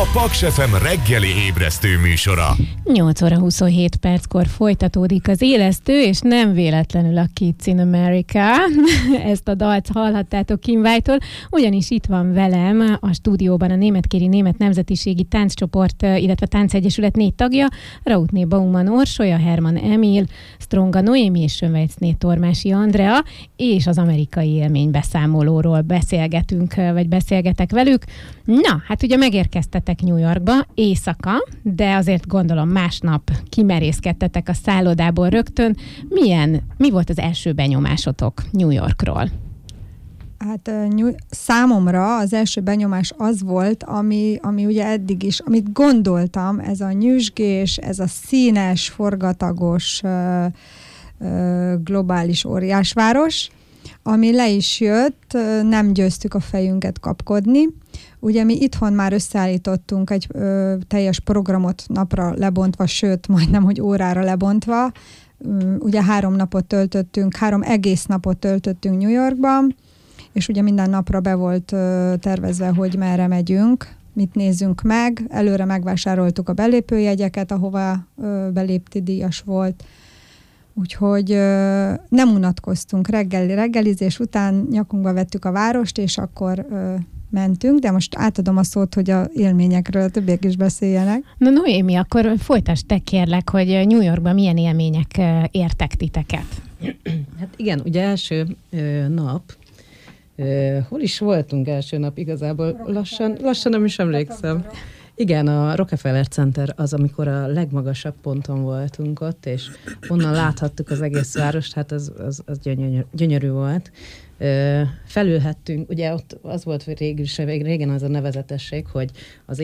a Paks FM reggeli ébresztő műsora. 8 óra 27 perckor folytatódik az élesztő, és nem véletlenül a Kids in America. Ezt a dalt hallhattátok Kim White-tól, ugyanis itt van velem a stúdióban a Németkéri Német Nemzetiségi Tánccsoport, illetve Táncegyesület 4 tagja, Rautné Baumann Orsolya, Herman Emil, Stronga Noémi és Sönvejcné Tormási Andrea, és az amerikai élménybeszámolóról beszélgetünk, vagy beszélgetek velük. Na, hát ugye megérkeztetek New Yorkba éjszaka, de azért gondolom másnap kimerészkedtetek a szállodából rögtön. Mi volt az első benyomásotok New Yorkról? Hát számomra az első benyomás az volt, ami ugye eddig is, amit gondoltam, ez a nyüzsgés, ez a színes, forgatagos, globális óriásváros, ami le is jött, nem győztük a fejünket kapkodni. Ugye mi itthon már összeállítottunk egy teljes programot napra lebontva, sőt, majdnem, hogy órára lebontva. Ugye 3 egész napot töltöttünk New Yorkban, és ugye minden napra be volt tervezve, hogy merre megyünk, mit nézzünk meg. Előre megvásároltuk a belépőjegyeket, ahova belépti díjas volt. Úgyhogy nem unatkoztunk, reggelizés után nyakunkba vettük a várost, és akkor mentünk, de most átadom a szót, hogy a élményekről többiek is beszéljenek. Na Noémi, akkor folytasd te kérlek, hogy New Yorkban milyen élmények értek titeket? Hát igen, ugye első nap, hol is voltunk első nap igazából? Lassan nem is emlékszem. Igen, a Rockefeller Center az, amikor a legmagasabb ponton voltunk ott, és onnan láthattuk az egész várost, hát az gyönyörű volt. Felülhettünk, ugye ott az volt, hogy régen az a nevezetesség, hogy az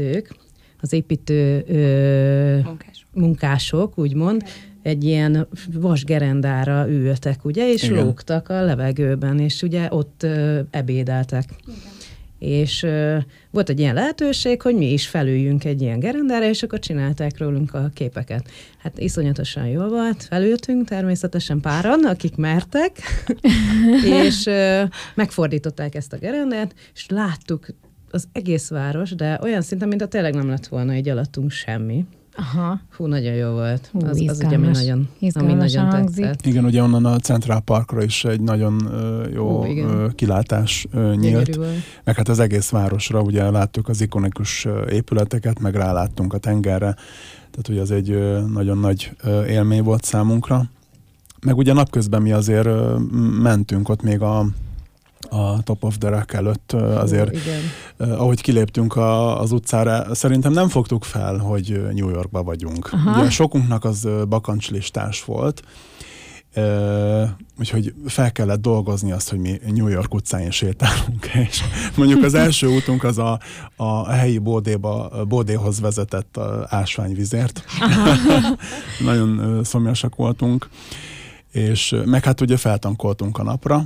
építő munkások, úgymond, egy ilyen vasgerendára ültek, ugye, és igen, lógtak a levegőben, és ugye ott ebédeltek. Igen. És volt egy ilyen lehetőség, hogy mi is felüljünk egy ilyen gerendára, és akkor csinálták rólunk a képeket. Hát iszonyatosan jól volt, felültünk természetesen páran, akik mertek, és megfordították ezt a gerendát, és láttuk az egész város, de olyan szinten, mint a tényleg nem lett volna így alattunk semmi. Aha. Hú, nagyon jó volt. Az ugye, ami nagyon tetszett. Igen, ugye onnan a Central Parkra is egy nagyon jó kilátás nyílt. Meg hát az egész városra, ugye láttuk az ikonikus épületeket, meg ráláttunk a tengerre. Tehát ugye az egy nagyon nagy élmény volt számunkra. Meg ugye napközben mi azért mentünk ott még a Top of the Rock előtt azért, ahogy kiléptünk az utcára, szerintem nem fogtuk fel, hogy New Yorkba vagyunk. Ugye sokunknak az bakancslistás volt, úgyhogy fel kellett dolgozni azt, hogy mi New York utcáin sétálunk. És mondjuk az első útunk az a helyi bódéhoz vezetett ásványvizért. Nagyon szomjasak voltunk, és meg hát ugye feltankoltunk a napra.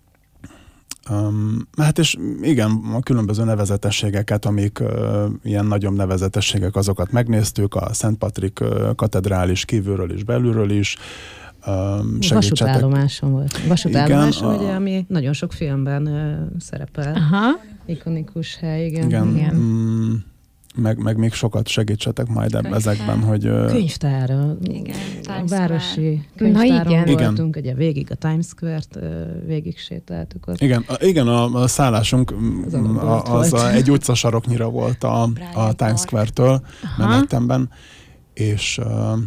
Hát és igen, a különböző nevezetességeket, amik ilyen nagyobb nevezetességek, azokat megnéztük, a Szent Patrik katedrális kívülről is, belülről is. Vasútállomáson volt. Vasútállomáson, ugye, ami nagyon sok filmben szerepel. Aha. Ikonikus hely, igen. Meg még sokat segítsetek majd ezekben, hogy... Könyvtára. Igen. A városi könyvtáron voltunk, ugye végig a Times Square-t végig sétáltuk ott. Igen, a szállásunk az egy utcasaroknyira volt a Times Square-től Manhattanben, és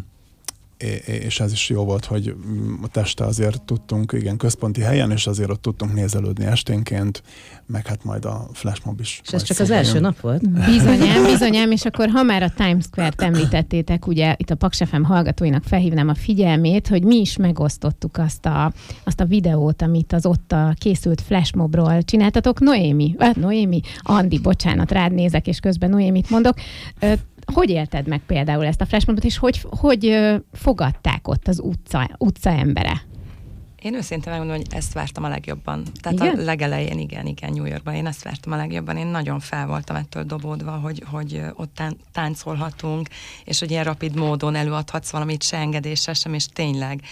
ez is jó volt, hogy ott este azért tudtunk, igen, központi helyen, és azért ott tudtunk nézelődni esténként, meg hát majd a flashmob is. És ez csak az első nap volt? Bizonyám, és akkor ha már a Times Square-t említettétek, ugye itt a Paks FM hallgatóinak felhívnám a figyelmét, hogy mi is megosztottuk azt a videót, amit az ott készült flashmobról csináltatok. Noémi, Andi, bocsánat, rád nézek, és közben Noémit mondok. Hogy élted meg például ezt a flashmobot, és hogy fogadták ott az utca embere? Én őszintén megmondom, hogy ezt vártam a legjobban. Tehát igen? A legelején, igen, New Yorkban. Én ezt vártam a legjobban. Én nagyon fel voltam ettől dobódva, hogy ott táncolhatunk, és hogy ilyen rapid módon előadhatsz valamit, se engedésre sem, és tényleg